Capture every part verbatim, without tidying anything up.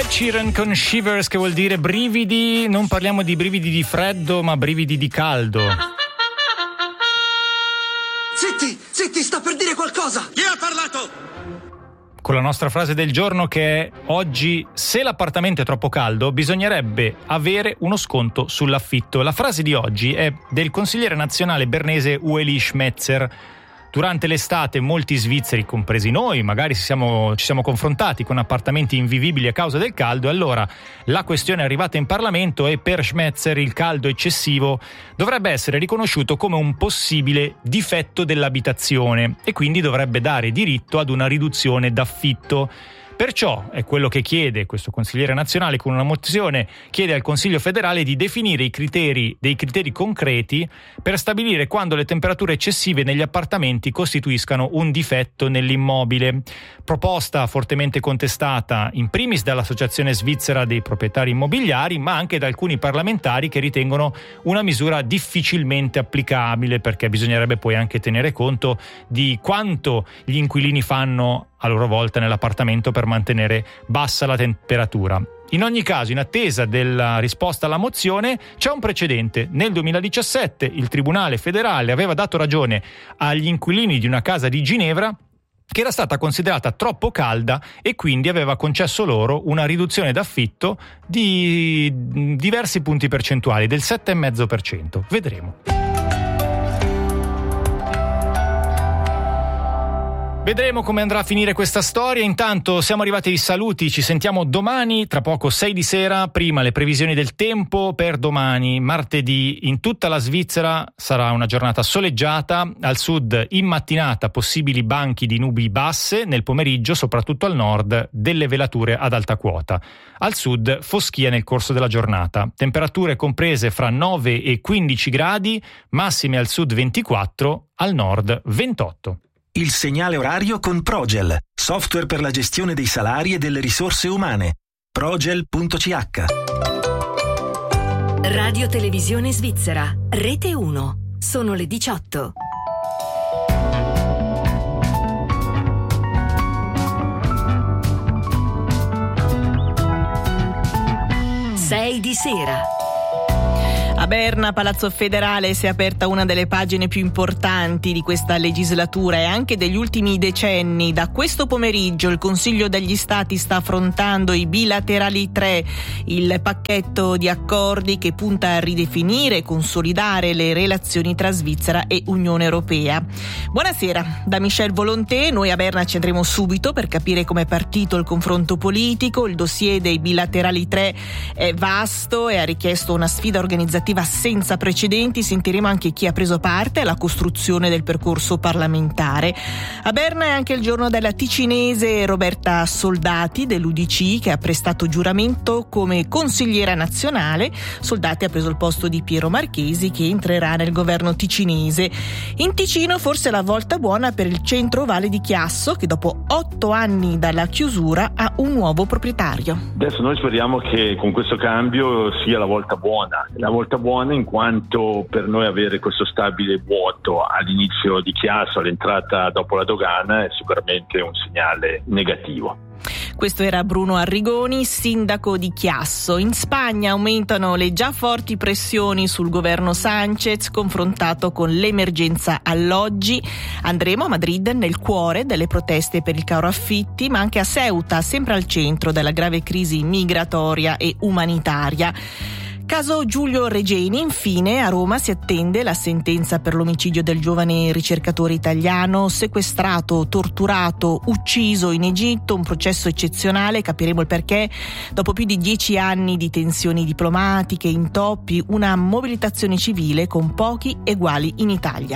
Ed Sheeran con Shivers, che vuol dire brividi. Non parliamo di brividi di freddo, ma brividi di caldo. Zitti, zitti, sta per dire qualcosa. Chi ha parlato? Con la nostra frase del giorno, che è: oggi, se l'appartamento è troppo caldo, bisognerebbe avere uno sconto sull'affitto. La frase di oggi è del consigliere nazionale bernese Ueli Schmetzer. Durante l'estate molti svizzeri, compresi noi, magari ci siamo, ci siamo confrontati con appartamenti invivibili a causa del caldo, e allora la questione è arrivata in Parlamento e per Schmetzer il caldo eccessivo dovrebbe essere riconosciuto come un possibile difetto dell'abitazione e quindi dovrebbe dare diritto ad una riduzione d'affitto. Perciò è quello che chiede questo consigliere nazionale con una mozione, chiede al Consiglio federale di definire i criteri, dei criteri concreti per stabilire quando le temperature eccessive negli appartamenti costituiscano un difetto nell'immobile. Proposta fortemente contestata in primis dall'Associazione Svizzera dei Proprietari Immobiliari, ma anche da alcuni parlamentari che ritengono una misura difficilmente applicabile, perché bisognerebbe poi anche tenere conto di quanto gli inquilini fanno a loro volta nell'appartamento per mantenere bassa la temperatura. In ogni caso, in attesa della risposta alla mozione, c'è un precedente. Nel duemiladiciassette il Tribunale federale aveva dato ragione agli inquilini di una casa di Ginevra che era stata considerata troppo calda e quindi aveva concesso loro una riduzione d'affitto di diversi punti percentuali, del sette virgola cinque per cento. Vedremo. Vedremo come andrà a finire questa storia. Intanto siamo arrivati ai saluti, ci sentiamo domani, tra poco sei di sera. Prima le previsioni del tempo per domani, martedì. In tutta la Svizzera sarà una giornata soleggiata, al sud in mattinata possibili banchi di nubi basse, nel pomeriggio soprattutto al nord delle velature ad alta quota. Al sud foschia nel corso della giornata, temperature comprese fra nove e quindici gradi, massime al sud ventiquattro, al nord ventotto. Il segnale orario con Progel, software per la gestione dei salari e delle risorse umane. Progel punto c h. Radio Televisione Svizzera, Rete uno. Sono le diciotto. sei di sera. A Berna, Palazzo Federale, si è aperta una delle pagine più importanti di questa legislatura e anche degli ultimi decenni. Da questo pomeriggio il Consiglio degli Stati sta affrontando i bilaterali tre, il pacchetto di accordi che punta a ridefinire e consolidare le relazioni tra Svizzera e Unione Europea. Buonasera, da Michel Volonté. Noi a Berna ci andremo subito per capire come è partito il confronto politico. Il dossier dei bilaterali tre è vasto e ha richiesto una sfida organizzativa senza precedenti. Sentiremo anche chi ha preso parte alla costruzione del percorso parlamentare. A Berna è anche il giorno della ticinese Roberta Soldati dell'U D C, che ha prestato giuramento come consigliera nazionale. Soldati ha preso il posto di Piero Marchesi, che entrerà nel governo ticinese. In Ticino forse la volta buona per il centro Valle di Chiasso, che dopo otto anni dalla chiusura ha un nuovo proprietario. Adesso noi speriamo che con questo cambio sia la volta buona. La volta buona in quanto per noi avere questo stabile vuoto all'inizio di Chiasso, all'entrata dopo la dogana, è sicuramente un segnale negativo. Questo era Bruno Arrigoni, sindaco di Chiasso. In Spagna aumentano le già forti pressioni sul governo Sánchez confrontato con l'emergenza alloggi. Andremo a Madrid, nel cuore delle proteste per il caro affitti, ma anche a Ceuta, sempre al centro della grave crisi migratoria e umanitaria. Caso Giulio Regeni, infine, a Roma si attende la sentenza per l'omicidio del giovane ricercatore italiano sequestrato, torturato, ucciso in Egitto, un processo eccezionale, capiremo il perché. Dopo più di dieci anni di tensioni diplomatiche, intoppi, una mobilitazione civile con pochi eguali in Italia.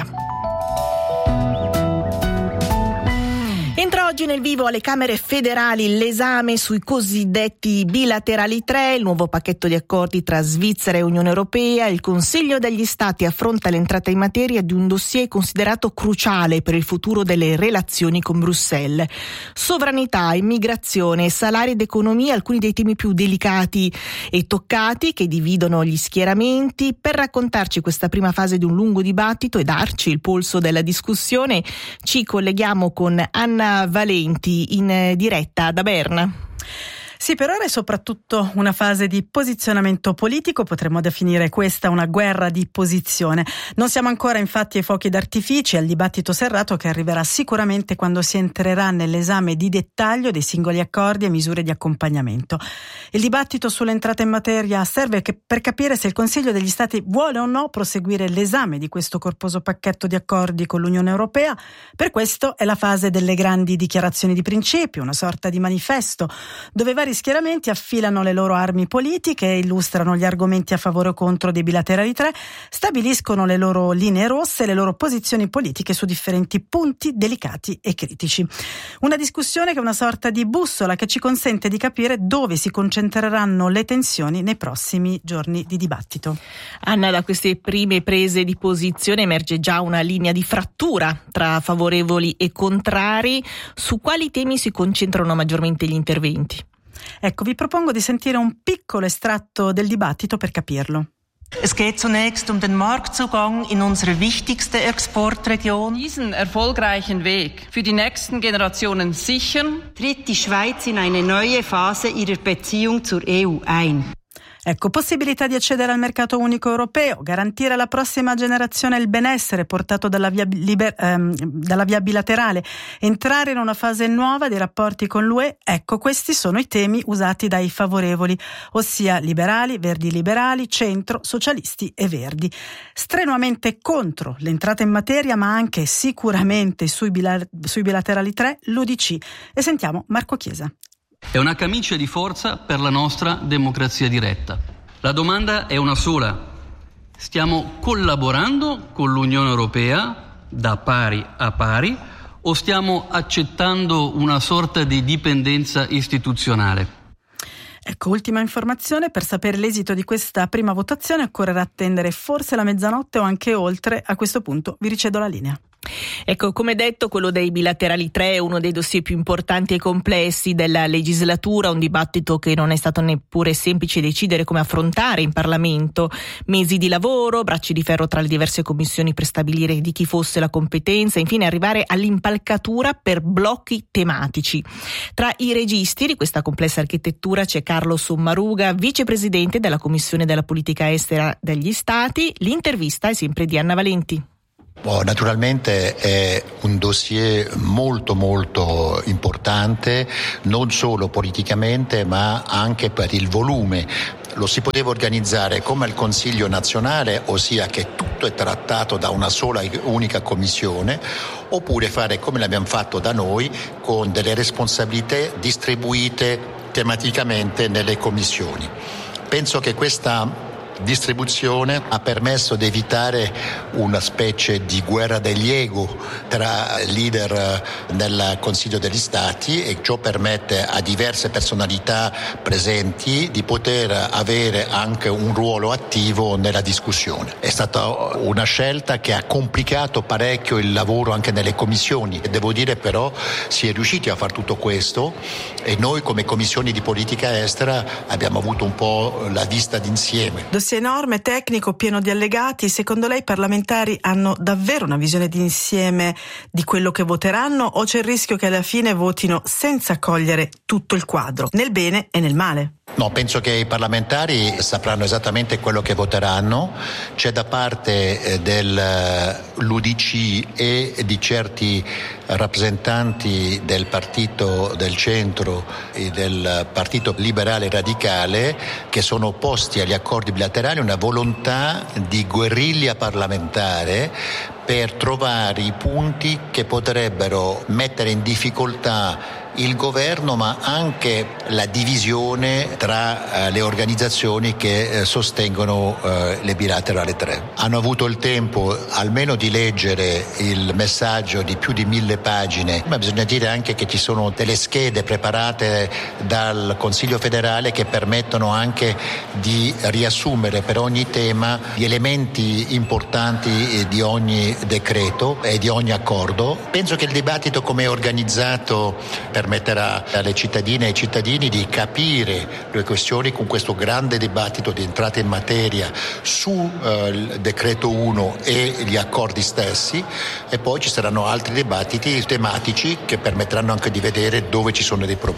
Entra oggi nel vivo alle Camere federali l'esame sui cosiddetti bilaterali tre, il nuovo pacchetto di accordi tra Svizzera e Unione Europea. Il Consiglio degli Stati affronta l'entrata in materia di un dossier considerato cruciale per il futuro delle relazioni con Bruxelles. Sovranità, immigrazione, salari ed economia, alcuni dei temi più delicati e toccati che dividono gli schieramenti. Per raccontarci questa prima fase di un lungo dibattito e darci il polso della discussione, ci colleghiamo con Anna Valenti in diretta da Berna. Sì, per ora è soprattutto una fase di posizionamento politico, potremmo definire questa una guerra di posizione. Non siamo ancora infatti ai fuochi d'artificio e al dibattito serrato che arriverà sicuramente quando si entrerà nell'esame di dettaglio dei singoli accordi e misure di accompagnamento. Il dibattito sull'entrata in materia serve per capire se il Consiglio degli Stati vuole o no proseguire l'esame di questo corposo pacchetto di accordi con l'Unione Europea. Per questo è la fase delle grandi dichiarazioni di principio, una sorta di manifesto dove vari schieramenti affilano le loro armi politiche, illustrano gli argomenti a favore o contro dei bilaterali tre, stabiliscono le loro linee rosse e le loro posizioni politiche su differenti punti delicati e critici. Una discussione che è una sorta di bussola che ci consente di capire dove si concentreranno le tensioni nei prossimi giorni di dibattito. Anna, da queste prime prese di posizione emerge già una linea di frattura tra favorevoli e contrari. Su quali temi si concentrano maggiormente gli interventi? Ecco, vi propongo di sentire un piccolo estratto del dibattito per capirlo. Es geht zunächst um den Marktzugang in unsere wichtigste Exportregion. Diesen erfolgreichen Weg für die nächsten Generationen sichern, tritt die Schweiz in eine neue Phase ihrer Beziehung zur E U ein. Ecco, possibilità di accedere al mercato unico europeo, garantire alla prossima generazione il benessere portato dalla via, liber, ehm, dalla via bilaterale, entrare in una fase nuova dei rapporti con l'U E, ecco, questi sono i temi usati dai favorevoli, ossia liberali, verdi liberali, centro, socialisti e verdi. Strenuamente contro l'entrata in materia, ma anche sicuramente sui, bila, sui bilaterali tre, l'U D C. E sentiamo Marco Chiesa. È una camicia di forza per la nostra democrazia diretta. La domanda è una sola. Stiamo collaborando con l'Unione Europea da pari a pari o stiamo accettando una sorta di dipendenza istituzionale? Ecco, ultima informazione, per sapere l'esito di questa prima votazione occorrerà attendere forse la mezzanotte o anche oltre. A questo punto vi ricedo la linea. Ecco, come detto, quello dei bilaterali tre è uno dei dossier più importanti e complessi della legislatura, un dibattito che non è stato neppure semplice decidere come affrontare in Parlamento. Mesi di lavoro, bracci di ferro tra le diverse commissioni per stabilire di chi fosse la competenza, infine arrivare all'impalcatura per blocchi tematici. Tra i registi di questa complessa architettura c'è Carlo Sommaruga, vicepresidente della Commissione della Politica Estera degli Stati. L'intervista è sempre di Anna Valenti. Oh, naturalmente è un dossier molto molto importante, non solo politicamente ma anche per il volume. Lo si poteva organizzare come al Consiglio nazionale, ossia che tutto è trattato da una sola unica commissione, oppure fare come l'abbiamo fatto da noi, con delle responsabilità distribuite tematicamente nelle commissioni. Penso che questa distribuzione ha permesso di evitare una specie di guerra degli ego tra leader nel Consiglio degli Stati, e ciò permette a diverse personalità presenti di poter avere anche un ruolo attivo nella discussione. È stata una scelta che ha complicato parecchio il lavoro anche nelle commissioni, e devo dire però si è riusciti a fare tutto questo, e noi come commissioni di politica estera abbiamo avuto un po' la vista d'insieme. Enorme, tecnico, pieno di allegati. Secondo lei i parlamentari hanno davvero una visione d'insieme di quello che voteranno, o c'è il rischio che alla fine votino senza cogliere tutto il quadro, nel bene e nel male? No, penso che i parlamentari sapranno esattamente quello che voteranno. C'è da parte dell'U D C e di certi rappresentanti del partito del centro e del partito liberale radicale, che sono opposti agli accordi bilaterali, una volontà di guerriglia parlamentare per trovare i punti che potrebbero mettere in difficoltà il governo, ma anche la divisione tra eh, le organizzazioni che eh, sostengono eh, le bilaterali tre. Hanno avuto il tempo almeno di leggere il messaggio di più di mille pagine, ma bisogna dire anche che ci sono delle schede preparate dal Consiglio federale che permettono anche di riassumere per ogni tema gli elementi importanti di ogni decreto e di ogni accordo. Penso che il dibattito, come è organizzato, permetterà alle cittadine e ai cittadini di capire le questioni con questo grande dibattito di entrata in materia sul eh, decreto uno e gli accordi stessi, e poi ci saranno altri dibattiti tematici che permetteranno anche di vedere dove ci sono dei problemi.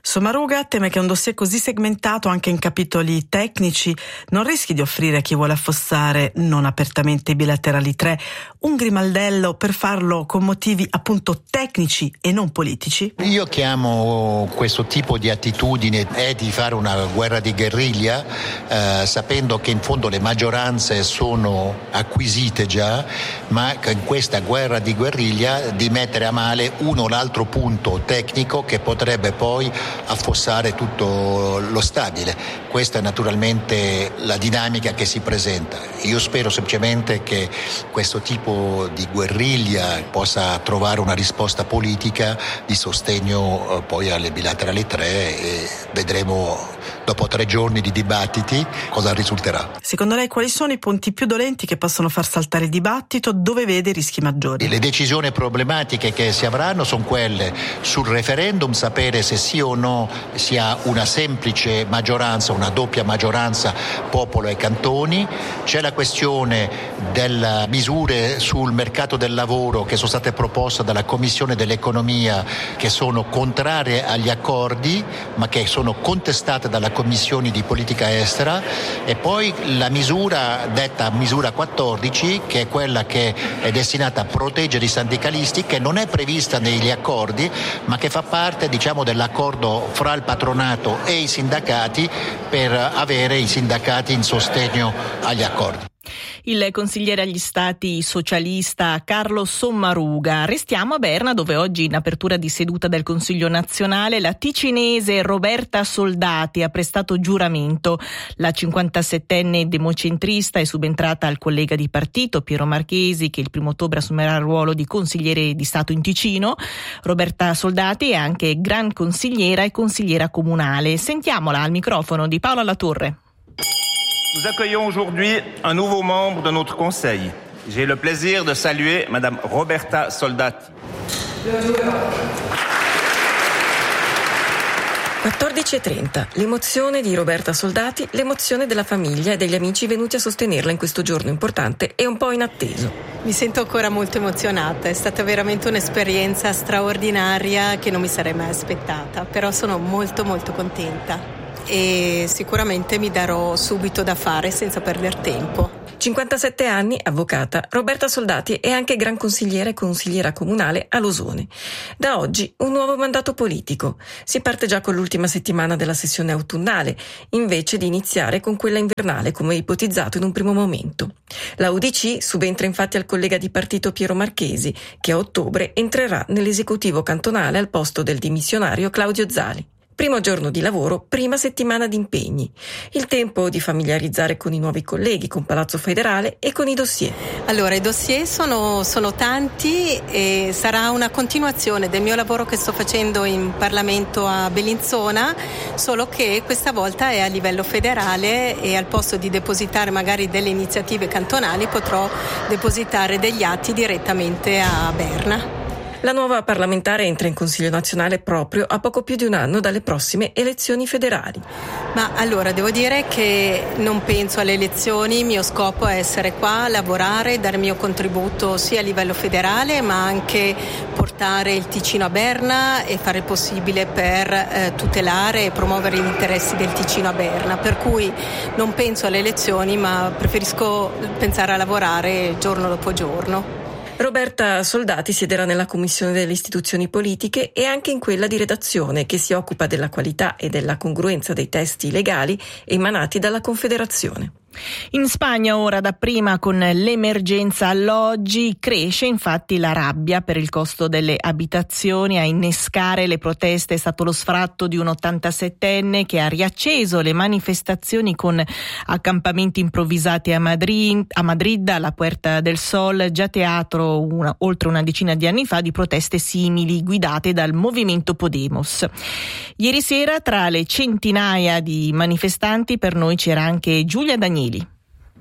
Sommaruga teme che un dossier così segmentato anche in capitoli tecnici non rischi di offrire a chi vuole affossare non apertamente i bilaterali tre un grimaldello per farlo con motivi appunto tecnici e non politici? Io chiamo questo tipo di attitudine è di fare una guerra di guerriglia, eh, sapendo che in fondo le maggioranze sono acquisite già, ma in questa guerra di guerriglia di mettere a male uno o l'altro punto tecnico che potrebbe poi affossare tutto lo stabile. Questa è naturalmente la dinamica che si presenta. Io spero semplicemente che questo tipo di guerriglia possa trovare una risposta politica di sostegno eh, poi alle bilaterali tre e vedremo dopo tre giorni di dibattiti cosa risulterà. Secondo lei quali sono i punti più dolenti che possono far saltare il dibattito? Dove vede i rischi maggiori? Le decisioni problematiche che si avranno sono quelle sul referendum, sapere se sì o no sia una semplice maggioranza, una doppia maggioranza popolo e cantoni. C'è la questione delle misure sul mercato del lavoro che sono state proposte dalla Commissione dell'Economia, che sono contrarie agli accordi ma che sono contestate dalla Commissione di Politica Estera, e poi la misura detta misura quattordici, che è quella che è destinata a proteggere i sindacalisti, che non è prevista negli accordi ma che fa parte, diciamo, dell'accordo fra il patronato e i sindacati per avere i sindacati in sostegno agli accordi. Il consigliere agli stati socialista Carlo Sommaruga. Restiamo a Berna, dove oggi in apertura di seduta del Consiglio nazionale la ticinese Roberta Soldati ha prestato giuramento. La cinquantasettenne democentrista è subentrata al collega di partito Piero Marchesi, che il primo ottobre assumerà il ruolo di consigliere di Stato in Ticino. Roberta Soldati è anche gran consigliera e consigliera comunale. Sentiamola al microfono di Paola Latorre. Nous accueillons aujourd'hui un nouveau membre de notre conseil. J'ai le plaisir de saluer Madame Roberta Soldati. quattordici e trenta. L'emozione di Roberta Soldati, l'emozione della famiglia e degli amici venuti a sostenerla in questo giorno importante e un po' inatteso. Mi sento ancora molto emozionata, è stata veramente un'esperienza straordinaria che non mi sarei mai aspettata, però sono molto molto contenta e sicuramente mi darò subito da fare senza perdere tempo. cinquantasette anni, avvocata, Roberta Soldati è anche gran consigliera e consigliera comunale a Losone. Da oggi un nuovo mandato politico. Si parte già con l'ultima settimana della sessione autunnale, invece di iniziare con quella invernale come ipotizzato in un primo momento. La U D C subentra infatti al collega di partito Piero Marchesi, che a ottobre entrerà nell'esecutivo cantonale al posto del dimissionario Claudio Zali. Primo giorno di lavoro, prima settimana di impegni. Il tempo di familiarizzare con i nuovi colleghi, con Palazzo Federale e con i dossier. Allora, i dossier sono, sono tanti e sarà una continuazione del mio lavoro che sto facendo in Parlamento a Bellinzona, solo che questa volta è a livello federale e al posto di depositare magari delle iniziative cantonali potrò depositare degli atti direttamente a Berna. La nuova parlamentare entra in Consiglio nazionale proprio a poco più di un anno dalle prossime elezioni federali. Ma allora devo dire che non penso alle elezioni, il mio scopo è essere qua, lavorare, dare il mio contributo sia a livello federale ma anche portare il Ticino a Berna e fare il possibile per eh, tutelare e promuovere gli interessi del Ticino a Berna, per cui non penso alle elezioni ma preferisco pensare a lavorare giorno dopo giorno. Roberta Soldati siederà nella Commissione delle istituzioni politiche e anche in quella di redazione, che si occupa della qualità e della congruenza dei testi legali emanati dalla Confederazione. In Spagna ora dapprima con l'emergenza alloggi cresce infatti la rabbia per il costo delle abitazioni. A innescare le proteste è stato lo sfratto di un ottantasettenne che ha riacceso le manifestazioni con accampamenti improvvisati a Madrid, a Madrid alla Puerta del Sol, già teatro una, oltre una decina di anni fa di proteste simili guidate dal movimento Podemos. Ieri sera tra le centinaia di manifestanti per noi c'era anche Giulia Danieli.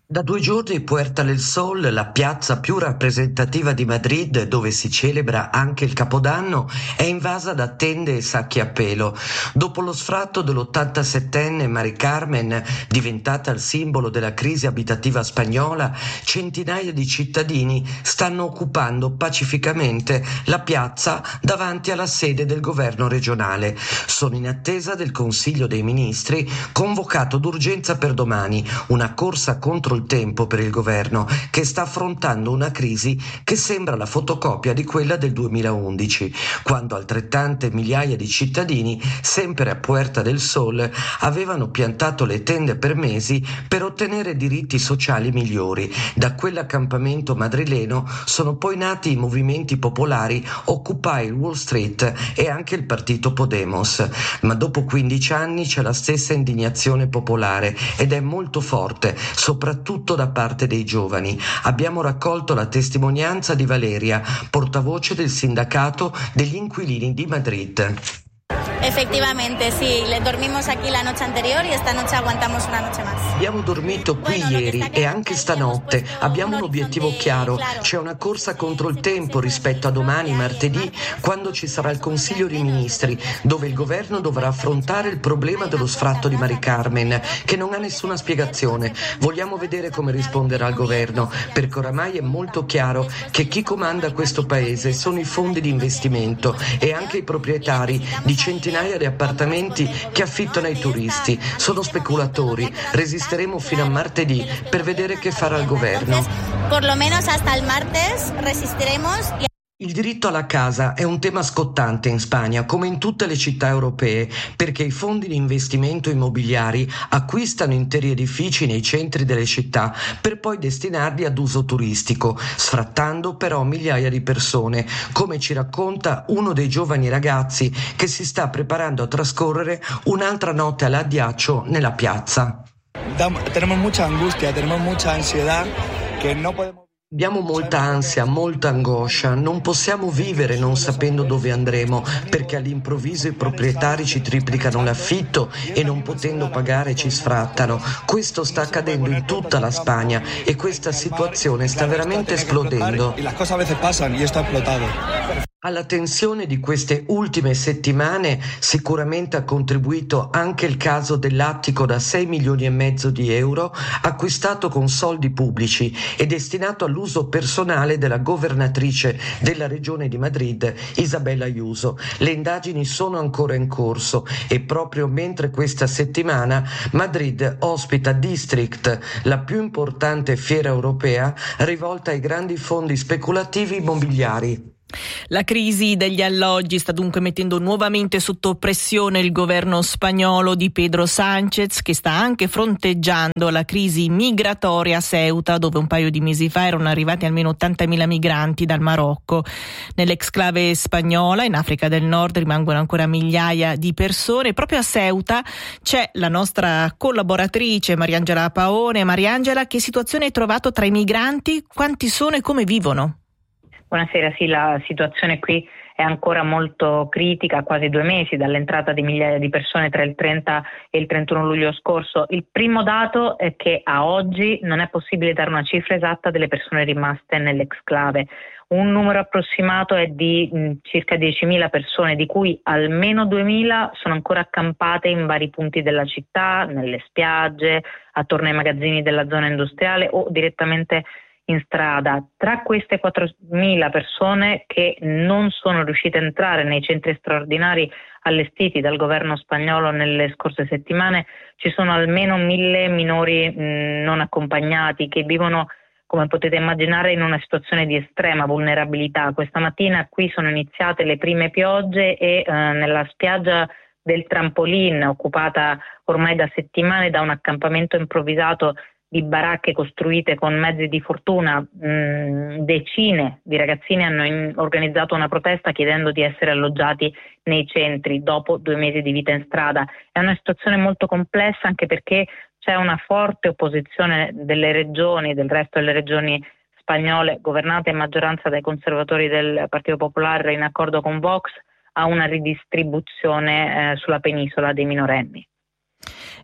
Da due giorni Puerta del Sol, la piazza più rappresentativa di Madrid, dove si celebra anche il Capodanno, è invasa da tende e sacchi a pelo. Dopo lo sfratto dell'ottantasettenne Mari Carmen, diventata il simbolo della crisi abitativa spagnola, centinaia di cittadini stanno occupando pacificamente la piazza davanti alla sede del governo regionale. Sono in attesa del Consiglio dei Ministri, convocato d'urgenza per domani, una corsa contro il tempo per il governo che sta affrontando una crisi che sembra la fotocopia di quella del duemilaundici, quando altrettante migliaia di cittadini, sempre a Puerta del Sol, avevano piantato le tende per mesi per ottenere diritti sociali migliori. Da quell'accampamento madrileno sono poi nati i movimenti popolari Occupy Wall Street e anche il partito Podemos, ma dopo quindici anni c'è la stessa indignazione popolare ed è molto forte, soprattutto da parte dei giovani. Abbiamo raccolto la testimonianza di Valeria, portavoce del sindacato degli inquilini di Madrid. Efectivamente, sí, le dormimos aquí la noche anterior y esta noche aguantamos una noche más. Abbiamo dormito qui ieri e anche stanotte. Abbiamo un obiettivo chiaro. C'è una corsa contro il tempo rispetto a domani, martedì, quando ci sarà il Consiglio dei Ministri, dove il governo dovrà affrontare il problema dello sfratto di Mari Carmen, che non ha nessuna spiegazione. Vogliamo vedere come risponderà il governo, perché oramai è molto chiaro che chi comanda questo paese sono i fondi di investimento e anche i proprietari di centinaia di appartamenti che affittano ai turisti. Sono speculatori. Resisteremo fino a martedì per vedere che farà il governo. Por lo menos hasta el martes resistiremos. Il diritto alla casa è un tema scottante in Spagna, come in tutte le città europee, perché i fondi di investimento immobiliari acquistano interi edifici nei centri delle città per poi destinarli ad uso turistico, sfrattando però migliaia di persone, come ci racconta uno dei giovani ragazzi che si sta preparando a trascorrere un'altra notte all'addiaccio nella piazza. Tenemos mucha angustia, tenemos mucha ansiedad que no podemos. Abbiamo molta ansia, molta angoscia, non possiamo vivere non sapendo dove andremo, perché all'improvviso i proprietari ci triplicano l'affitto e non potendo pagare ci sfrattano. Questo sta accadendo in tutta la Spagna e questa situazione sta veramente esplodendo. Alla tensione di queste ultime settimane sicuramente ha contribuito anche il caso dell'attico da sei milioni e mezzo di euro acquistato con soldi pubblici e destinato all'uso personale della governatrice della regione di Madrid, Isabel Ayuso. Le indagini sono ancora in corso e proprio mentre questa settimana Madrid ospita District, la più importante fiera europea rivolta ai grandi fondi speculativi immobiliari. La crisi degli alloggi sta dunque mettendo nuovamente sotto pressione il governo spagnolo di Pedro Sánchez, che sta anche fronteggiando la crisi migratoria a Ceuta, dove un paio di mesi fa erano arrivati almeno ottantamila migranti dal Marocco. Nell'exclave spagnola, in Africa del Nord, rimangono ancora migliaia di persone. Proprio a Ceuta c'è la nostra collaboratrice Mariangela Paone. Mariangela, che situazione hai trovato tra i migranti? Quanti sono e come vivono? Buonasera, sì, la situazione qui è ancora molto critica, quasi due mesi dall'entrata di migliaia di persone tra il trenta e il trentuno luglio scorso. Il primo dato è che a oggi non è possibile dare una cifra esatta delle persone rimaste nell'exclave. Un numero approssimato è di mh, circa diecimila persone, di cui almeno duemila sono ancora accampate in vari punti della città, nelle spiagge, attorno ai magazzini della zona industriale o direttamente in strada. Tra queste quattromila persone che non sono riuscite a entrare nei centri straordinari allestiti dal governo spagnolo nelle scorse settimane, ci sono almeno mille minori mh, non accompagnati che vivono, come potete immaginare, in una situazione di estrema vulnerabilità. Questa mattina qui sono iniziate le prime piogge e eh, nella spiaggia del Trampolin, occupata ormai da settimane da un accampamento improvvisato di baracche costruite con mezzi di fortuna, mh, decine di ragazzini hanno in, organizzato una protesta chiedendo di essere alloggiati nei centri dopo due mesi di vita in strada. È una situazione molto complessa anche perché c'è una forte opposizione delle regioni, del resto delle regioni spagnole governate in maggioranza dai conservatori del Partito Popolare in accordo con Vox a una ridistribuzione eh, sulla penisola dei minorenni.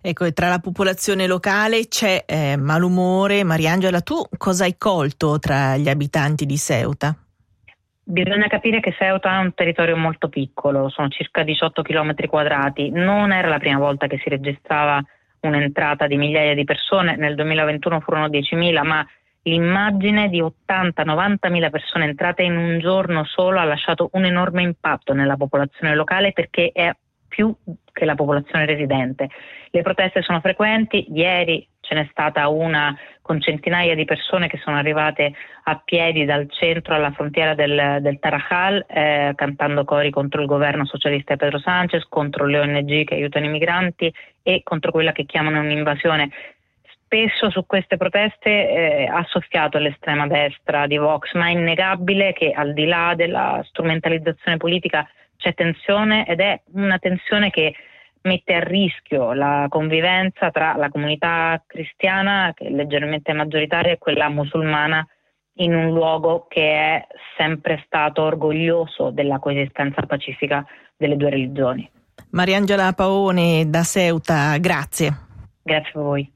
Ecco, e tra la popolazione locale c'è eh, malumore. Mariangela, tu cosa hai colto tra gli abitanti di Ceuta? Bisogna capire che Ceuta è un territorio molto piccolo, sono circa diciotto chilometri quadrati. Non era la prima volta che si registrava un'entrata di migliaia di persone, nel duemilaventuno furono diecimila, ma l'immagine di ottanta novantamila persone entrate in un giorno solo ha lasciato un enorme impatto nella popolazione locale, perché è più che la popolazione residente. Le proteste sono frequenti, ieri ce n'è stata una con centinaia di persone che sono arrivate a piedi dal centro alla frontiera del, del Tarajal, eh, cantando cori contro il governo socialista di Pedro Sánchez, contro le O N G che aiutano i migranti e contro quella che chiamano un'invasione. Spesso su queste proteste eh, ha soffiato l'estrema destra di Vox, ma è innegabile che al di là della strumentalizzazione politica c'è tensione, ed è una tensione che mette a rischio la convivenza tra la comunità cristiana, che è leggermente maggioritaria, e quella musulmana, in un luogo che è sempre stato orgoglioso della coesistenza pacifica delle due religioni. Mariangela Paone da Ceuta, grazie. Grazie a voi.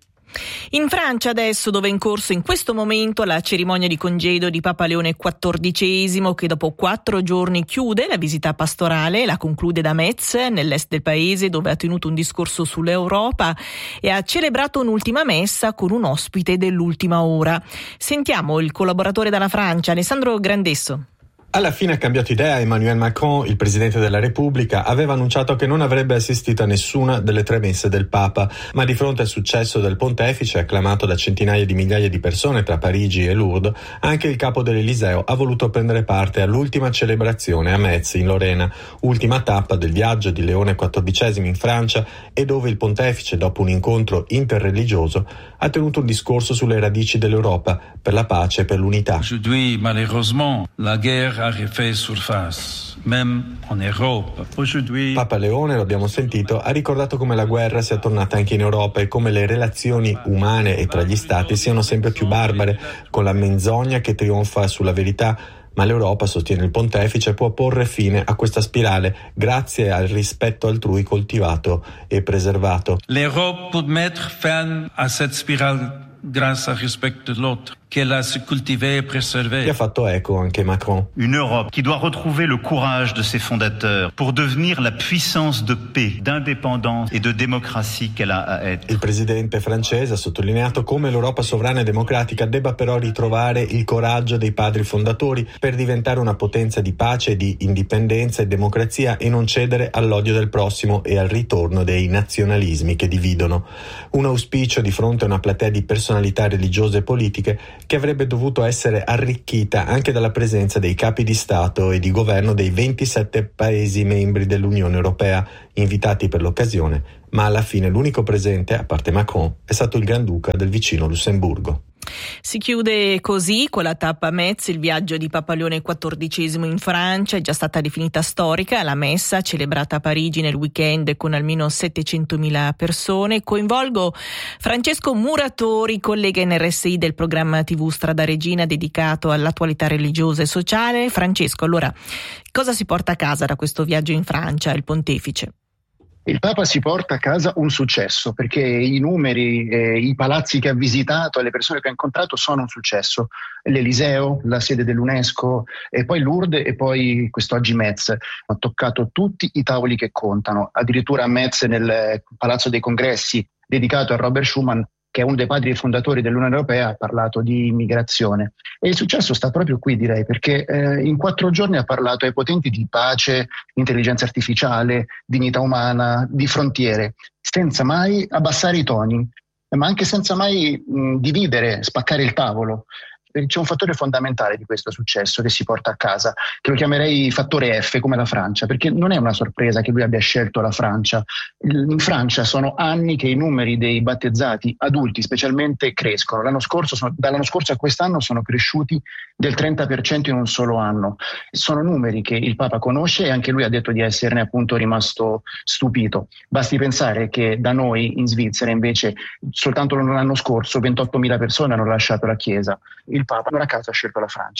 In Francia adesso, dove è in corso in questo momento la cerimonia di congedo di Papa Leone quattordicesimo, che dopo quattro giorni chiude la visita pastorale, la conclude da Metz, nell'est del paese, dove ha tenuto un discorso sull'Europa e ha celebrato un'ultima messa con un ospite dell'ultima ora. Sentiamo il collaboratore dalla Francia, Alessandro Grandesso. Alla fine ha cambiato idea. Emmanuel Macron, il presidente della Repubblica, aveva annunciato che non avrebbe assistito a nessuna delle tre messe del Papa, ma di fronte al successo del pontefice, acclamato da centinaia di migliaia di persone tra Parigi e Lourdes, anche il capo dell'Eliseo ha voluto prendere parte all'ultima celebrazione a Metz, in Lorena, ultima tappa del viaggio di Leone quattordicesimo in Francia, e dove il pontefice, dopo un incontro interreligioso, ha tenuto un discorso sulle radici dell'Europa, per la pace e per l'unità. Aujourd'hui, malheureusement, la guerre a refait surface, même en Europe. Aujourd'hui... Papa Leone, lo abbiamo sentito, ha ricordato come la guerra sia tornata anche in Europa e come le relazioni umane e tra gli stati siano sempre più barbare, con la menzogna che trionfa sulla verità. Ma l'Europa, sostiene il pontefice, può porre fine a questa spirale grazie al rispetto altrui coltivato e preservato. L'Europe peut mettre fin à cette spirale grâce au respect de l'autre, qu'elle a su cultivé et préservé. Che ha fatto eco anche Macron. Une Europe qui doit retrouver le courage de ses fondateurs pour devenir la puissance de paix, d'indépendance et de démocratie qu'elle a à être. Il presidente francese ha sottolineato come l'Europa sovrana e democratica debba però ritrovare il coraggio dei padri fondatori per diventare una potenza di pace, di indipendenza e democrazia, e non cedere all'odio del prossimo e al ritorno dei nazionalismi che dividono. Un auspicio di fronte a una platea di personalità religiose e politiche che avrebbe dovuto essere arricchita anche dalla presenza dei capi di Stato e di governo dei ventisette Paesi membri dell'Unione Europea, invitati per l'occasione, ma alla fine l'unico presente, a parte Macron, è stato il Granduca del vicino Lussemburgo. Si chiude così con la tappa Metz il viaggio di Papa Leone quattordicesimo in Francia. È già stata definita storica la messa celebrata a Parigi nel weekend con almeno settecentomila persone. Coinvolgo Francesco Muratori, collega N R S I del programma tivù Strada Regina dedicato all'attualità religiosa e sociale. Francesco, allora, cosa si porta a casa da questo viaggio in Francia, il pontefice? Il Papa si porta a casa un successo, perché i numeri, eh, i palazzi che ha visitato e le persone che ha incontrato sono un successo. L'Eliseo, la sede dell'UNESCO, e poi Lourdes e poi quest'oggi Metz. Ha toccato tutti i tavoli che contano. Addirittura a Metz, nel Palazzo dei Congressi dedicato a Robert Schuman, che è uno dei padri fondatori dell'Unione Europea, ha parlato di immigrazione. E il successo sta proprio qui, direi, perché eh, in quattro giorni ha parlato ai potenti di pace, intelligenza artificiale, dignità umana, di frontiere, senza mai abbassare i toni, ma anche senza mai mh, dividere, spaccare il tavolo. C'è un fattore fondamentale di questo successo che si porta a casa, che lo chiamerei fattore F, come la Francia, perché non è una sorpresa che lui abbia scelto la Francia. In Francia sono anni che i numeri dei battezzati adulti specialmente crescono. L'anno scorso, sono, dall'anno scorso a quest'anno sono cresciuti del trenta per cento in un solo anno. Sono numeri che il Papa conosce e anche lui ha detto di esserne appunto rimasto stupito. Basti pensare che da noi in Svizzera invece soltanto l'anno scorso ventottomila persone hanno lasciato la Chiesa. Il Papa non a caso ha scelto la Francia.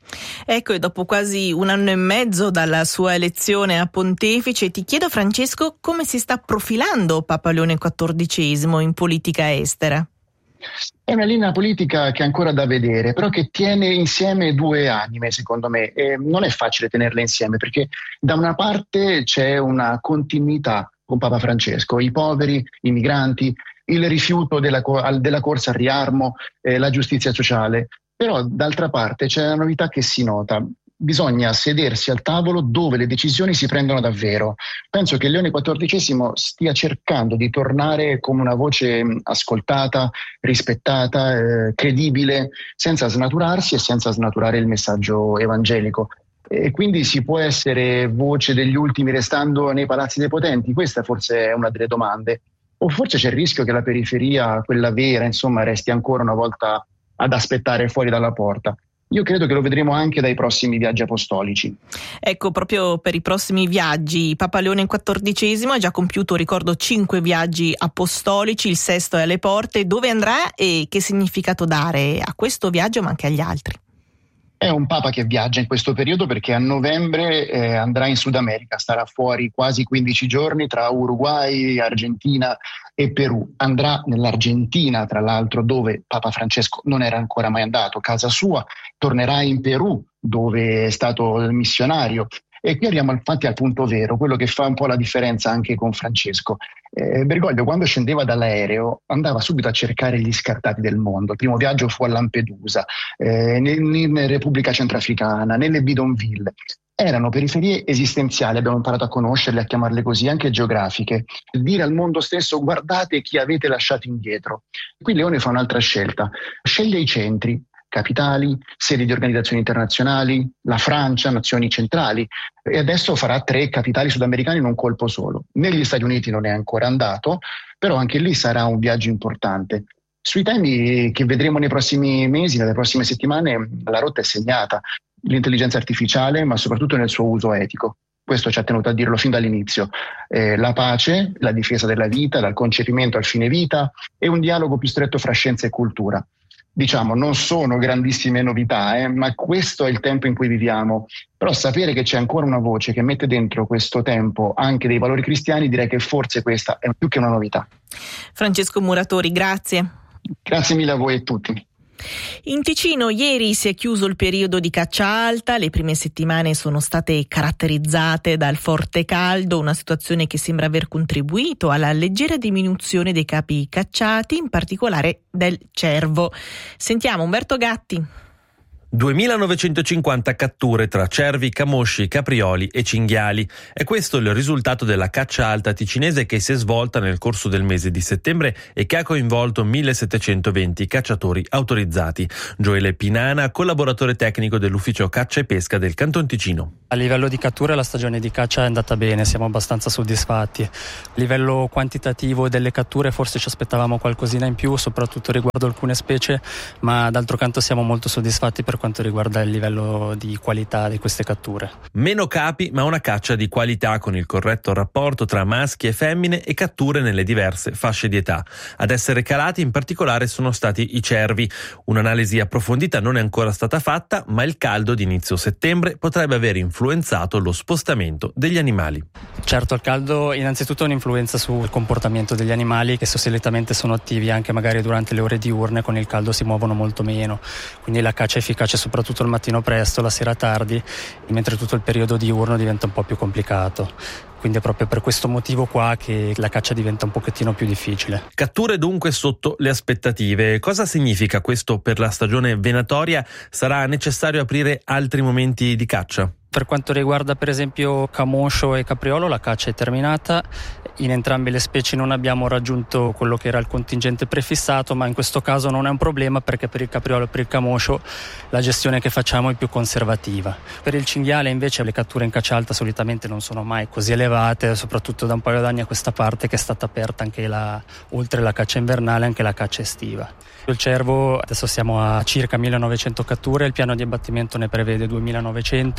Ecco, e dopo quasi un anno e mezzo dalla sua elezione a pontefice, ti chiedo, Francesco, come si sta profilando Papa Leone quattordicesimo in politica estera? È una linea politica che è ancora da vedere, però che tiene insieme due anime, secondo me. E non è facile tenerle insieme, perché da una parte c'è una continuità con Papa Francesco, i poveri, i migranti, il rifiuto della, della corsa al riarmo, eh, la giustizia sociale. Però d'altra parte c'è una novità che si nota. Bisogna sedersi al tavolo dove le decisioni si prendono davvero. Penso che Leone quattordicesimo stia cercando di tornare come una voce ascoltata, rispettata, eh, credibile, senza snaturarsi e senza snaturare il messaggio evangelico. E quindi si può essere voce degli ultimi restando nei palazzi dei potenti? Questa forse è una delle domande. O forse c'è il rischio che la periferia, quella vera, insomma, resti ancora una volta ad aspettare fuori dalla porta. Io credo che lo vedremo anche dai prossimi viaggi apostolici. Ecco, proprio per i prossimi viaggi, Papa Leone quattordicesimo ha già compiuto, ricordo, cinque viaggi apostolici, il sesto è alle porte. Dove andrà e che significato dare a questo viaggio ma anche agli altri? È un Papa che viaggia in questo periodo perché a novembre eh, andrà in Sud America, starà fuori quasi quindici giorni tra Uruguay, Argentina e Perù. Andrà nell'Argentina, tra l'altro, dove Papa Francesco non era ancora mai andato, casa sua. Tornerà in Perù, dove è stato il missionario. E qui arriviamo infatti al punto vero, quello che fa un po' la differenza anche con Francesco. Eh, Bergoglio, quando scendeva dall'aereo, andava subito a cercare gli scartati del mondo. Il primo viaggio fu a Lampedusa, eh, in Repubblica Centrafricana, nelle bidonville. Erano periferie esistenziali, abbiamo imparato a conoscerle, a chiamarle così, anche geografiche. Dire al mondo stesso: guardate chi avete lasciato indietro. Qui Leone fa un'altra scelta, sceglie i centri, capitali, sedi di organizzazioni internazionali, la Francia, nazioni centrali, e adesso farà tre capitali sudamericane in un colpo solo. Negli Stati Uniti non è ancora andato, però anche lì sarà un viaggio importante. Sui temi che vedremo nei prossimi mesi, nelle prossime settimane, la rotta è segnata. L'intelligenza artificiale, ma soprattutto nel suo uso etico. Questo ci ha tenuto a dirlo fin dall'inizio. Eh, la pace, la difesa della vita, dal concepimento al fine vita, e un dialogo più stretto fra scienza e cultura. Diciamo, non sono grandissime novità, eh, ma questo è il tempo in cui viviamo. Però sapere che c'è ancora una voce che mette dentro questo tempo anche dei valori cristiani, direi che forse questa è più che una novità. Francesco Muratori, grazie. Grazie mille a voi e tutti. In Ticino ieri si è chiuso il periodo di caccia alta, le prime settimane sono state caratterizzate dal forte caldo, una situazione che sembra aver contribuito alla leggera diminuzione dei capi cacciati, in particolare del cervo. Sentiamo Umberto Gatti. duemilanovecentocinquanta catture tra cervi, camosci, caprioli e cinghiali. È questo il risultato della caccia alta ticinese che si è svolta nel corso del mese di settembre e che ha coinvolto millesettecentoventi cacciatori autorizzati. Gioele Pinana, collaboratore tecnico dell'ufficio caccia e pesca del Canton Ticino. A livello di catture la stagione di caccia è andata bene, siamo abbastanza soddisfatti. A livello quantitativo delle catture forse ci aspettavamo qualcosina in più, soprattutto riguardo alcune specie, ma d'altro canto siamo molto soddisfatti per quanto riguarda il livello di qualità di queste catture. Meno capi, ma una caccia di qualità con il corretto rapporto tra maschi e femmine e catture nelle diverse fasce di età. Ad essere calati in particolare sono stati i cervi. Un'analisi approfondita non è ancora stata fatta, ma il caldo di inizio settembre potrebbe aver influenzato lo spostamento degli animali. Certo, il caldo innanzitutto ha un'influenza sul comportamento degli animali che solitamente sono attivi anche magari durante le ore diurne, con il caldo si muovono molto meno, quindi la caccia è efficace soprattutto il mattino presto, la sera tardi, mentre tutto il periodo diurno diventa un po' più complicato. Quindi è proprio per questo motivo qua che la caccia diventa un pochettino più difficile. Catture dunque sotto le aspettative. Cosa significa questo per la stagione venatoria? Sarà necessario aprire altri momenti di caccia? Per quanto riguarda per esempio camoscio e capriolo, la caccia è terminata. In entrambe le specie non abbiamo raggiunto quello che era il contingente prefissato, ma in questo caso non è un problema perché per il capriolo e per il camoscio la gestione che facciamo è più conservativa. Per il cinghiale invece le catture in caccia alta solitamente non sono mai così elevate, soprattutto da un paio d'anni a questa parte che è stata aperta anche la, oltre la caccia invernale, anche la caccia estiva. Il cervo adesso siamo a circa millenovecento catture, il piano di abbattimento ne prevede duemilanovecento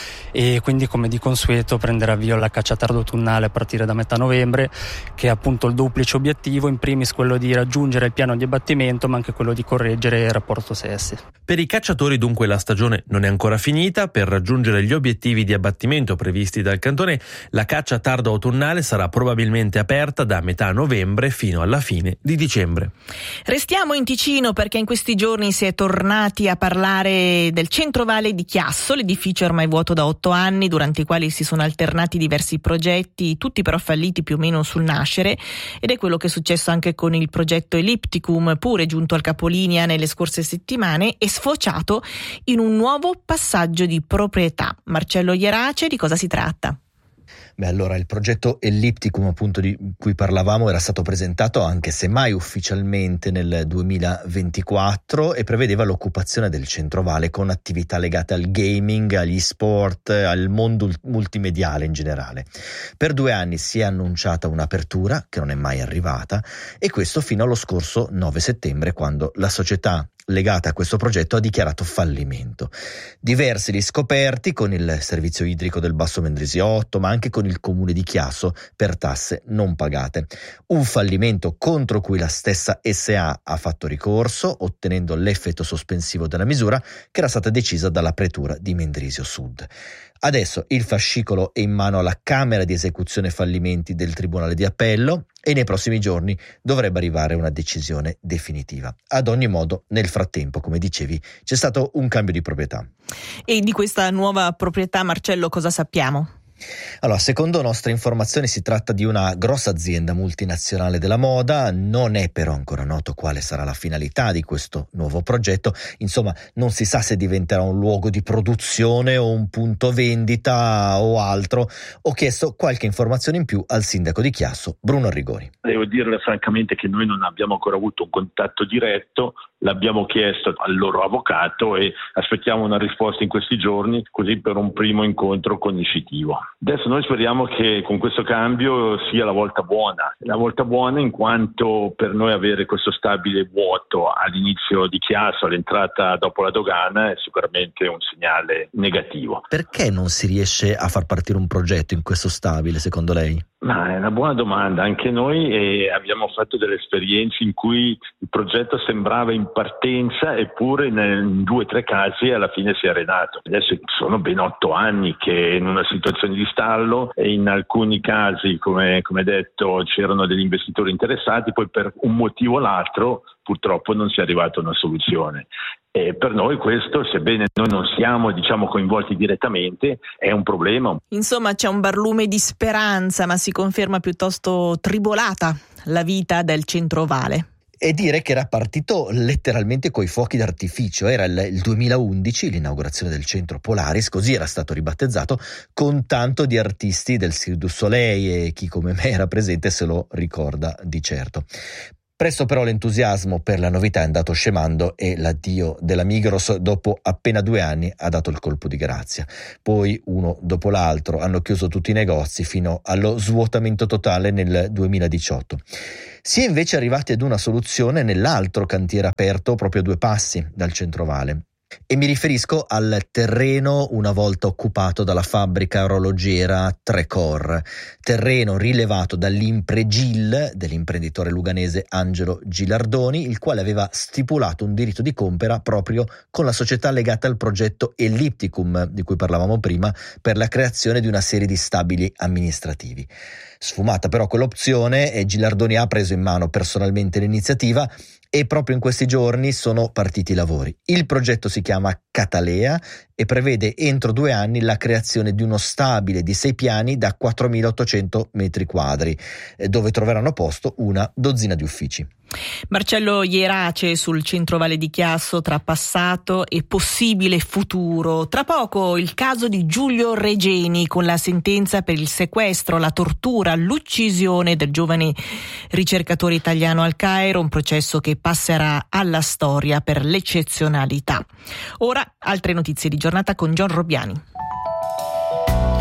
e quindi, come di consueto, prenderà avvio la caccia tardo-autunnale a partire da metà novembre, che ha appunto il duplice obiettivo, in primis quello di raggiungere il piano di abbattimento, ma anche quello di correggere il rapporto sesse. Per i cacciatori dunque la stagione non è ancora finita. Per raggiungere gli obiettivi di abbattimento previsti dal cantone, la caccia tardo-autunnale sarà probabilmente aperta da metà novembre fino alla fine di dicembre. Restiamo in Ticino perché in questi giorni si è tornati a parlare del Centrovale di Chiasso, l'edificio ormai vuoto da otto anni, durante i quali si sono alternati diversi progetti, tutti però falliti più o meno sul nascere, ed è quello che è successo anche con il progetto Ellipticum, pure giunto al capolinea nelle scorse settimane e sfociato in un nuovo passaggio di proprietà. Marcello Ierace, di cosa si tratta? Beh, allora il progetto Ellipticum, appunto, di cui parlavamo, era stato presentato anche se mai ufficialmente nel duemilaventiquattro e prevedeva l'occupazione del Centrovale con attività legate al gaming, agli sport, al mondo multimediale in generale. Per due anni si è annunciata un'apertura che non è mai arrivata, e questo fino allo scorso nove settembre, quando la società legata a questo progetto ha dichiarato fallimento. Diversi gli scoperti con il servizio idrico del Basso Mendrisiotto, ma anche con il comune di Chiasso per tasse non pagate. Un fallimento contro cui la stessa S A ha fatto ricorso, ottenendo l'effetto sospensivo della misura che era stata decisa dalla pretura di Mendrisio Sud. Adesso il fascicolo è in mano alla Camera di esecuzione fallimenti del Tribunale di Appello e nei prossimi giorni dovrebbe arrivare una decisione definitiva. Ad ogni modo, nel frattempo, come dicevi, c'è stato un cambio di proprietà. E di questa nuova proprietà, Marcello, cosa sappiamo? Allora, secondo nostre informazioni si tratta di una grossa azienda multinazionale della moda, non è però ancora noto quale sarà la finalità di questo nuovo progetto, insomma non si sa se diventerà un luogo di produzione o un punto vendita o altro. Ho chiesto qualche informazione in più al sindaco di Chiasso, Bruno Arrigoni. Devo dirle francamente che noi non abbiamo ancora avuto un contatto diretto, l'abbiamo chiesto al loro avvocato e aspettiamo una risposta in questi giorni, così per un primo incontro conoscitivo. Adesso noi speriamo che con questo cambio sia la volta buona, la volta buona in quanto per noi avere questo stabile vuoto all'inizio di Chiasso, all'entrata dopo la dogana, è sicuramente un segnale negativo. Perché non si riesce a far partire un progetto in questo stabile, secondo lei? Ma è una buona domanda, anche noi eh, abbiamo fatto delle esperienze in cui il progetto sembrava in partenza eppure in due o tre casi alla fine si è arenato. Adesso sono ben otto anni che in una situazione di stallo e in alcuni casi, come, come detto, c'erano degli investitori interessati, poi per un motivo o l'altro purtroppo non si è arrivato a una soluzione. E per noi questo, sebbene noi non siamo diciamo coinvolti direttamente, è un problema. Insomma, c'è un barlume di speranza, ma si conferma piuttosto tribolata la vita del Centrovale. E dire che era partito letteralmente coi fuochi d'artificio. Era il, il duemilaundici, l'inaugurazione del centro Polaris, così era stato ribattezzato, con tanto di artisti del Cirque du Soleil, e chi come me era presente se lo ricorda di certo. Presto però l'entusiasmo per la novità è andato scemando e l'addio della Migros dopo appena due anni ha dato il colpo di grazia. Poi uno dopo l'altro hanno chiuso tutti i negozi fino allo svuotamento totale nel duemiladiciotto. Si è invece arrivati ad una soluzione nell'altro cantiere aperto proprio a due passi dal Centrovale. E mi riferisco al terreno una volta occupato dalla fabbrica orologiera Trecor, terreno rilevato dall'Impregil dell'imprenditore luganese Angelo Gilardoni, il quale aveva stipulato un diritto di compera proprio con la società legata al progetto Ellipticum, di cui parlavamo prima, per la creazione di una serie di stabili amministrativi. Sfumata però quell'opzione, e Gilardoni ha preso in mano personalmente l'iniziativa e proprio in questi giorni sono partiti i lavori. Il progetto si chiama Catalea e prevede entro due anni la creazione di uno stabile di sei piani da quattromilaottocento metri quadri, dove troveranno posto una dozzina di uffici. Marcello Ierace sul Centrovale di Chiasso, tra passato e possibile futuro. Tra poco il caso di Giulio Regeni, con la sentenza per il sequestro, la tortura, l'uccisione del giovane ricercatore italiano al Cairo, un processo che passerà alla storia per l'eccezionalità. Ora altre notizie di giornata con John Robbiani.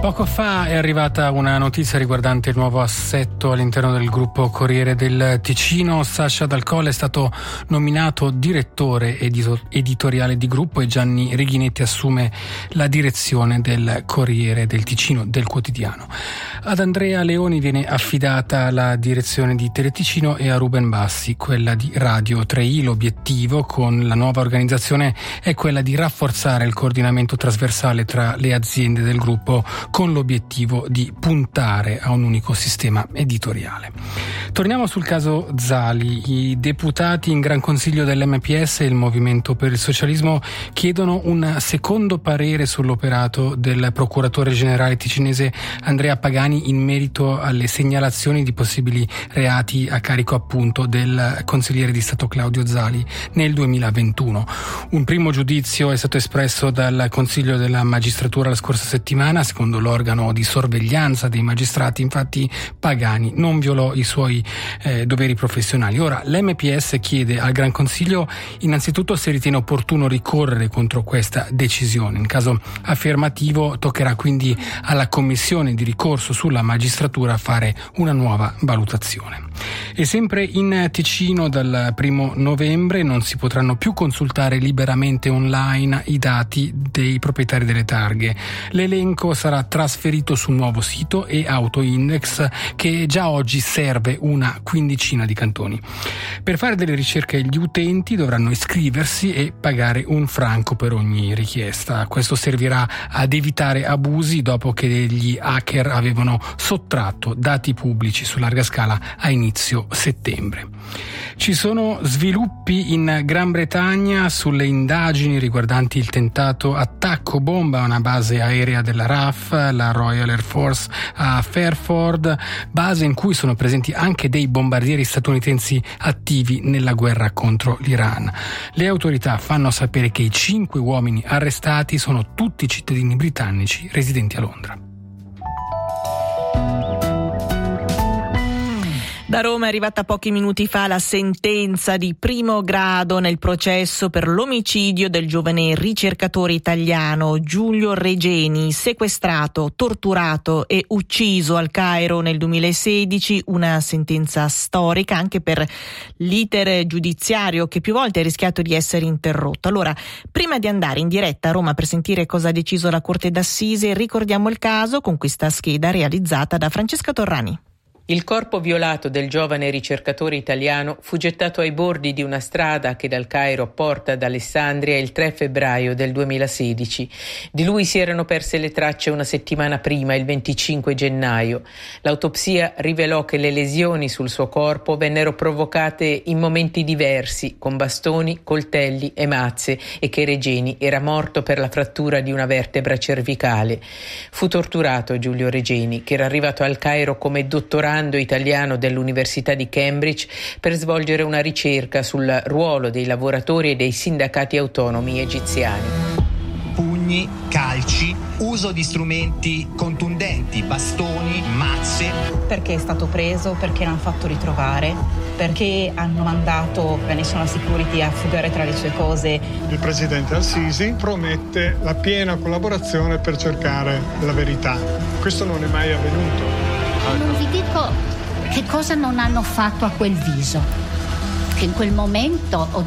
Poco fa è arrivata una notizia riguardante il nuovo assetto all'interno del gruppo Corriere del Ticino. Sasha Dal Colle è stato nominato direttore editoriale di gruppo e Gianni Righinetti assume la direzione del Corriere del Ticino, del quotidiano. Ad Andrea Leoni viene affidata la direzione di Teleticino e a Ruben Bassi quella di Radio tre i. L'obiettivo con la nuova organizzazione è quella di rafforzare il coordinamento trasversale tra le aziende del gruppo, con l'obiettivo di puntare a un unico sistema editoriale. Torniamo sul caso Zali. I deputati in Gran Consiglio dell'M P S e il Movimento per il Socialismo chiedono un secondo parere sull'operato del procuratore generale ticinese Andrea Pagani in merito alle segnalazioni di possibili reati a carico appunto del consigliere di Stato Claudio Zali nel duemilaventuno. Un primo giudizio è stato espresso dal Consiglio della Magistratura la scorsa settimana. Secondo l'organo di sorveglianza dei magistrati, infatti, Pagani non violò i suoi eh, doveri professionali. Ora l'M P S chiede al Gran Consiglio innanzitutto se ritiene opportuno ricorrere contro questa decisione. In caso affermativo toccherà quindi alla Commissione di ricorso sulla magistratura fare una nuova valutazione. E sempre in Ticino dal primo novembre non si potranno più consultare liberamente online i dati dei proprietari delle targhe. L'elenco sarà trasferito su un nuovo sito e Autoindex che già oggi serve una quindicina di cantoni. Per fare delle ricerche gli utenti dovranno iscriversi e pagare un franco per ogni richiesta. Questo servirà ad evitare abusi dopo che degli hacker avevano sottratto dati pubblici su larga scala a inizio settembre. Ci sono sviluppi in Gran Bretagna sulle indagini riguardanti il tentato attacco bomba a una base aerea della R A F, la Royal Air Force a Fairford, base in cui sono presenti anche dei bombardieri statunitensi attivi nella guerra contro l'Iran. Le autorità fanno sapere che i cinque uomini arrestati sono tutti cittadini britannici residenti a Londra. Da Roma è arrivata pochi minuti fa la sentenza di primo grado nel processo per l'omicidio del giovane ricercatore italiano Giulio Regeni, sequestrato, torturato e ucciso al Cairo nel duemilasedici. Una sentenza storica anche per l'iter giudiziario che più volte ha rischiato di essere interrotto. Allora, prima di andare in diretta a Roma per sentire cosa ha deciso la Corte d'Assise, ricordiamo il caso con questa scheda realizzata da Francesca Torrani. Il corpo violato del giovane ricercatore italiano fu gettato ai bordi di una strada che dal Cairo porta ad Alessandria il tre febbraio del duemilasedici. Di lui si erano perse le tracce una settimana prima, il venticinque gennaio. L'autopsia rivelò che le lesioni sul suo corpo vennero provocate in momenti diversi, con bastoni, coltelli e mazze, e che Regeni era morto per la frattura di una vertebra cervicale. Fu torturato Giulio Regeni, che era arrivato al Cairo come dottorando italiano dell'Università di Cambridge per svolgere una ricerca sul ruolo dei lavoratori e dei sindacati autonomi egiziani. Pugni, calci, uso di strumenti contundenti, bastoni, mazze. Perché è stato preso, perché l'hanno fatto ritrovare, perché hanno mandato la National Security a fugare tra le sue cose. Il presidente Al-Sisi promette la piena collaborazione per cercare la verità. Questo non è mai avvenuto. Non vi dico che cosa non hanno fatto a quel viso, che in quel momento ho